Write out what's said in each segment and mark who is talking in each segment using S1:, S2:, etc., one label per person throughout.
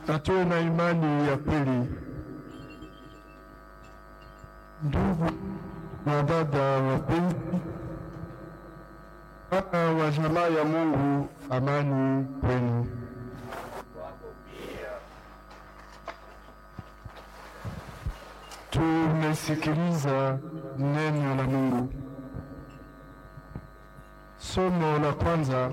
S1: na tuwe na imani ya kweli. Ndugu na dada wapenzi, wana wa jamaa ya Mungu, amani kwenu. Tumesikiliza neno la Mungu. Somo la kwanza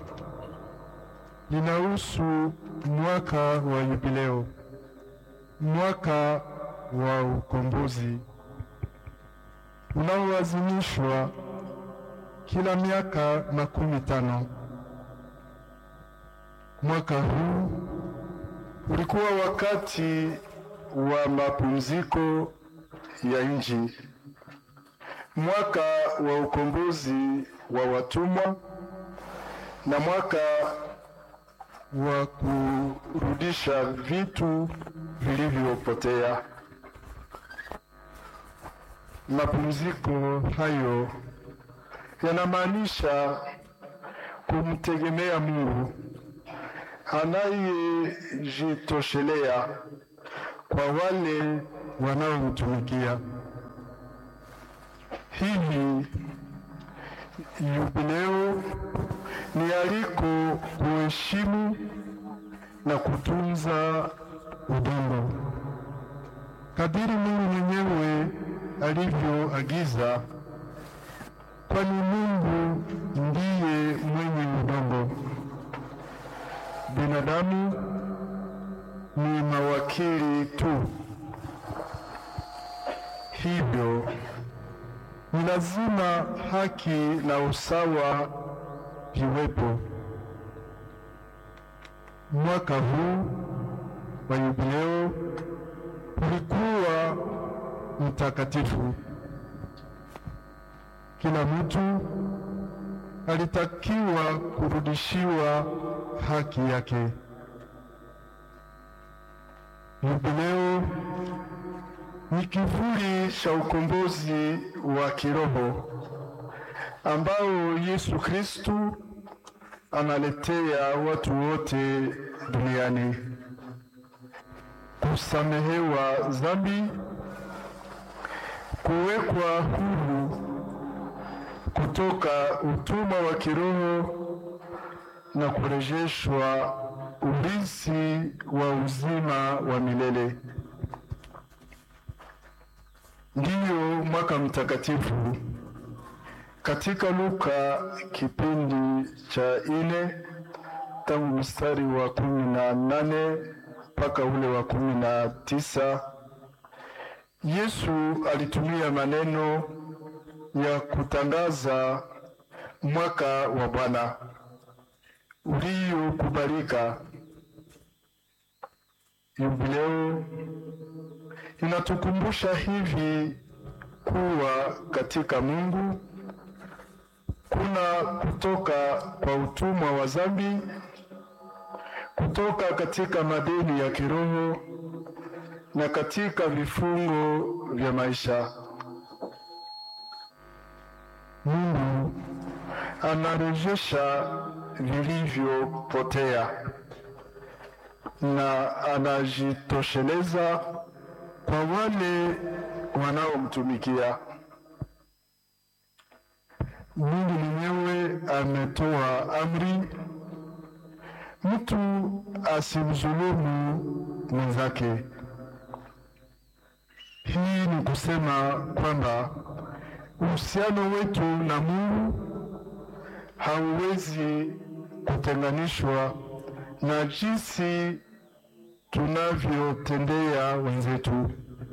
S1: linahusu mwaka wa jubileo, mwaka wa ukombozi unaoadhimishwa kila miaka 50. Mwaka huu ulikuwa wakati wa mapumziko ya nchi, mwaka wa ukombozi wa watumwa na mwaka wa kurudisha vitu vilivyopotea. Mapumziko hayo yanamaanisha kumtegemea Mungu anayejitoshelea kwa wale wanaomtumikia. Hivi jubileo ni aliko kuheshimu na kutunza udongo kadiri Mungu mwenyewe alivyoagiza, kwani Mungu ndiye mwenye udongo. Binadamu ni mawakili tu. Hivyo ni lazima haki na usawa viwepo. Mwaka huu wa jubileo ulikuwa mtakatifu. Kila mtu alitakiwa kurudishiwa haki yake. Jubileo ni kivuli cha ukombozi wa kiroho ambao Yesu Kristu analetea watu wote duniani: kusamehewa dhambi, kuwekwa huru kutoka utumwa wa kiroho na kurejeshwa urithi wa uzima wa milele. Ndiyo mwaka mtakatifu. Katika Luka kipindi cha 4 tangu mstari wa 18 mpaka ule wa 19, Yesu alitumia maneno ya kutangaza mwaka wa Bwana uliokubalika. Jubileo inatukumbusha hivi kuwa katika Mungu kuna kutoka kwa utumwa wa dhambi, kutoka katika madeni ya kiroho na katika vifungo vya maisha. Mungu anarejesha vilivyopotea na anajitosheleza kwa wale wanaomtumikia. Mungu mwenyewe ametoa amri, mtu asimdhulumu mwenzake. Hii ni kusema kwamba uhusiano wetu na Mungu hauwezi kutenganishwa na jinsi tunavyotendea wenzetu.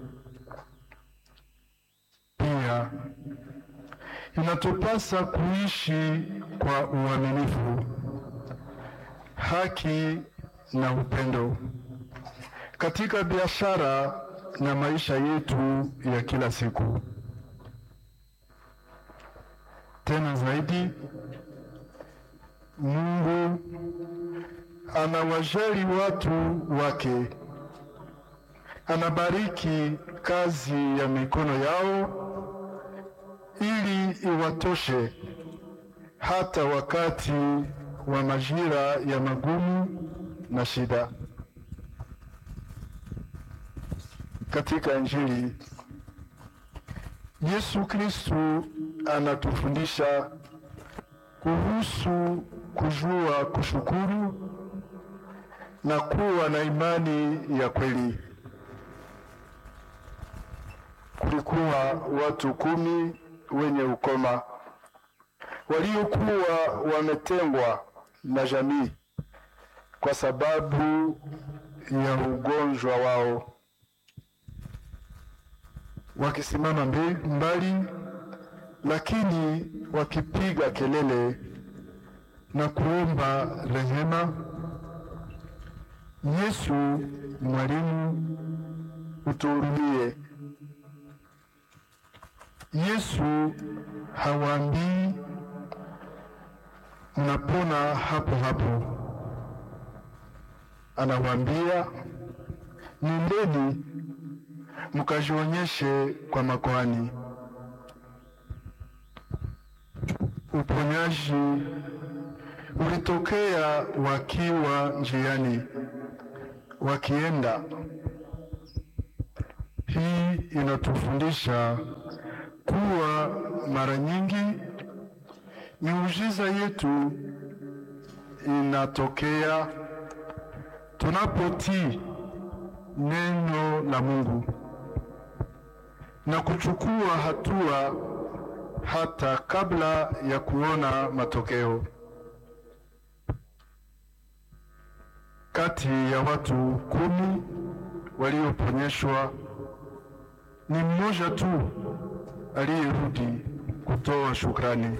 S1: Pia inatupasa kuishi kwa uaminifu, haki na upendo katika biashara na maisha yetu ya kila siku. Tena zaidi, Mungu anawajali watu wake, anabariki kazi ya mikono yao ili iwatoshe hata wakati wa majira ya magumu na shida. katika Injili. Yesu Kristo anatufundisha kuhusu kujua kushukuru na kuwa na imani ya kweli. Kulikuwa watu 10 wenye ukoma waliokuwa wametengwa na jamii kwa sababu ya ugonjwa wao, wakisimama mbali, lakini wakipiga kelele na kuomba rehema. Yesu, mwalimu, utuhurumie. Yesu hawaambii mnapona hapo hapo. Anawaambia, nendeni mkajionyeshe kwa makuhani. Uponyaji ulitokea wakiwa njiani wakienda. Hii inatufundisha kuwa mara nyingi miujiza yetu inatokea tunapotii neno la Mungu na kuchukua hatua hata kabla ya kuona matokeo. Kati ya watu 10 walioponyeshwa, ni mmoja tu aliyerudi kutoa shukrani.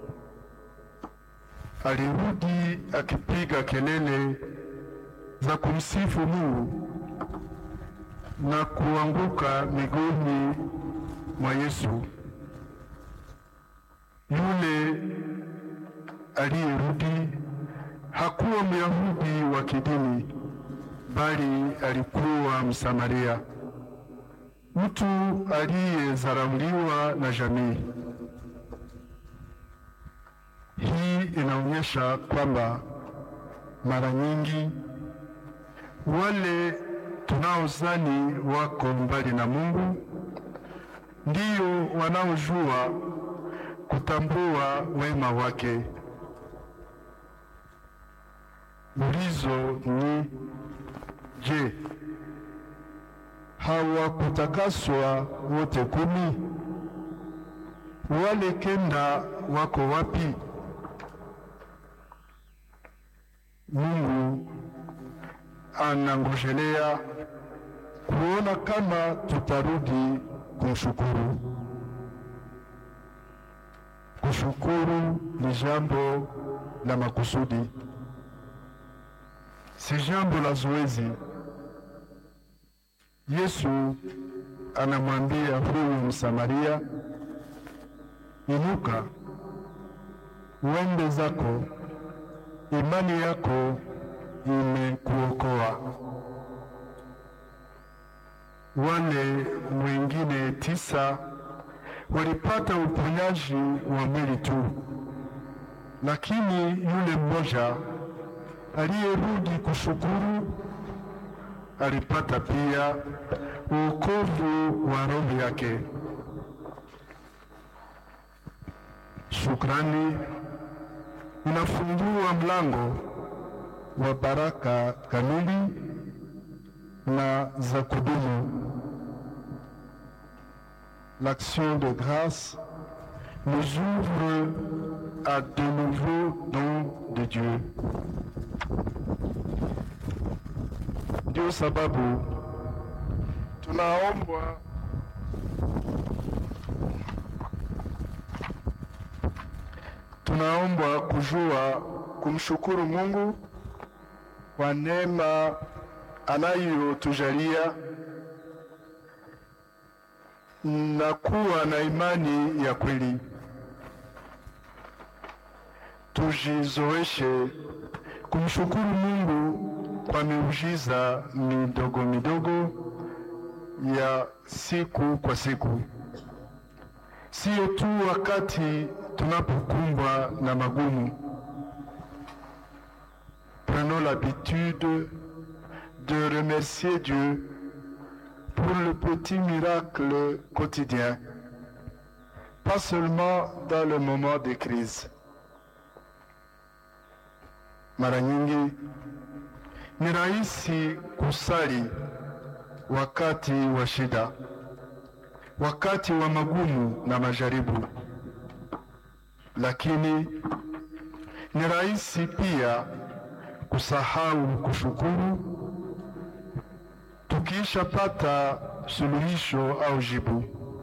S1: Alirudi akipiga kelele za kumsifu Mungu na kuanguka miguuni mwa Yesu. Yule aliyerudi hakuwa Myahudi wa kidini, bali alikuwa Msamaria, mtu aliyedharauliwa na jamii. Hii inaonyesha kwamba mara nyingi wale tunaozani wako mbali na Mungu ndio wanaojua kutambua wema wake. Ulizo ni, je, hawakutakaswa wote 10? Wale 9 wako wapi? Mungu anangojelea kuona kama tutarudi kumshukuru. Kushukuru ni jambo la makusudi, si jambo la zoezi. Yesu anamwambia huyu Msamaria, inuka, uende zako, imani yako imekuokoa. Wale wengine 9 walipata uponyaji wa mwili tu, lakini yule mmoja aliyerudi kushukuru alipata pia wokovu wa roho yake. Shukrani inafungua mlango wa baraka kamili na za kudumu. L'action de grâce nous ouvre à de nouveaux dons de Dieu. Ndio sababu tunaombwa kujua kumshukuru Mungu kwa neema anayotujalia na kuwa na imani ya kweli. Tujizoeshe kumshukuru Mungu kwa miujiza midogo midogo ya siku kwa siku, sio tu wakati tunapokumbwa na magumu. Prenons l'habitude de remercier Dieu pour le petit miracle quotidien, pas seulement dans le moment de crise. Mara nyingi ni rahisi kusali wakati wa shida, wakati wa magumu na majaribu, lakini ni rahisi pia kusahau kushukuru tukishapata suluhisho au jibu.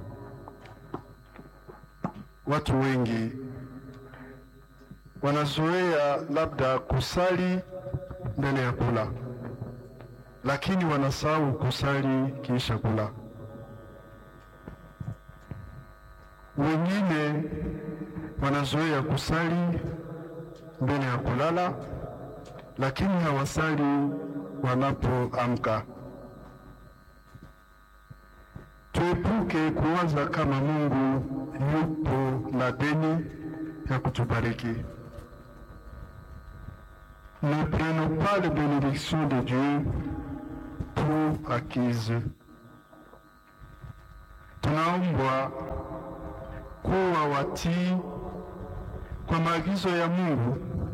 S1: Watu wengi wanazoea labda kusali mbele ya kula, lakini wanasahau kusali kisha kula. Wengine wanazoea kusali mbele ya kulala, lakini hawasali wanapoamka. Tuepuke kuwaza kama Mungu yupo na deni ya kutubariki. Ne prenons pas les bénédictions de Dieu pour acquises. Tunaombwa kuwa watii kwa maagizo ya Mungu